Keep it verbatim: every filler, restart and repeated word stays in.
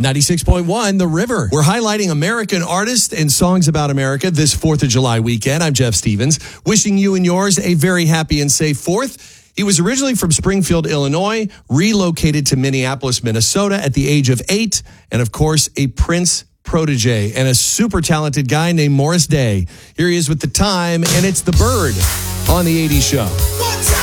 ninety-six point one, The River. We're highlighting American artists and songs about America this fourth of July weekend. I'm Jeff Stevens, wishing you and yours a very happy and safe fourth. He was originally from Springfield, Illinois, relocated to Minneapolis, Minnesota at the age of eight, and of course, a Prince protege and a super talented guy named Morris Day. Here he is with The Time, and it's The Bird on the eighties Show.